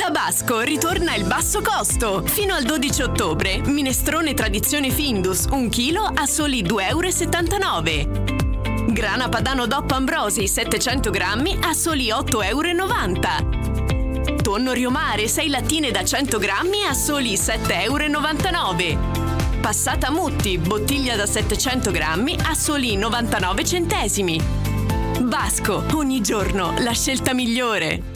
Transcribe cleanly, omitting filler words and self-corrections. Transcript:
Da Basco ritorna il basso costo. Fino al 12 ottobre, minestrone tradizione Findus, 1 chilo a soli 2,79 €. Grana padano DOP Ambrosi, 700 grammi a soli 8,90 €. Tonno Riomare, 6 lattine da 100 grammi a soli 7,99 €. Passata Mutti, bottiglia da 700 grammi a soli 99 centesimi. Basco, ogni giorno la scelta migliore.